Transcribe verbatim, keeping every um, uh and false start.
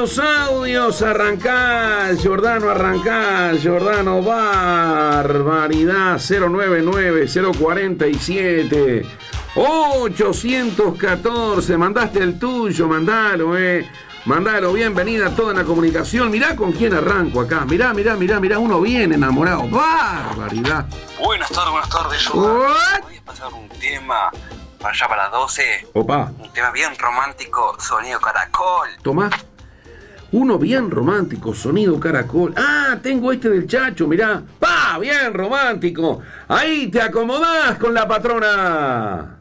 los audios, arrancá, Giordano, arrancá, Giordano, barbaridad, cero nueve nueve, cero cuatro siete, ochocientos catorce, mandaste el tuyo, mandalo, eh, mandalo, bienvenida a toda la comunicación, mirá con quién arranco acá, mirá, mirá, mirá, mirá, uno bien enamorado, barbaridad. Buenas tardes, buenas tardes, yo voy a pasar un tema para allá para las doce. Opa. Un tema bien romántico, sonido caracol. Tomá. Uno bien romántico, sonido caracol. Ah, tengo este del Chacho, mirá. ¡Pa! Bien romántico. Ahí te acomodás con la patrona.